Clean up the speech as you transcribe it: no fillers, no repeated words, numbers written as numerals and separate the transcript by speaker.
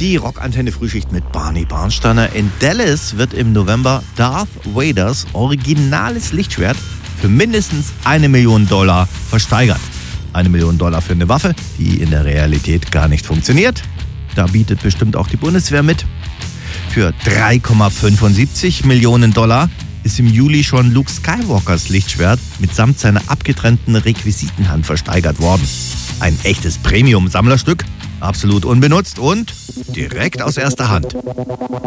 Speaker 1: Die Rockantenne-Frühschicht mit Barney Barnsteiner. In Dallas wird im November Darth Vaders originales Lichtschwert für mindestens $1 Million versteigert. $1 Million für eine Waffe, die in der Realität gar nicht funktioniert. Da bietet bestimmt auch die Bundeswehr mit. Für $3,75 Millionen ist im Juli schon Luke Skywalkers Lichtschwert mitsamt seiner abgetrennten Requisitenhand versteigert worden. Ein echtes Premium-Sammlerstück, absolut unbenutzt und direkt aus erster Hand.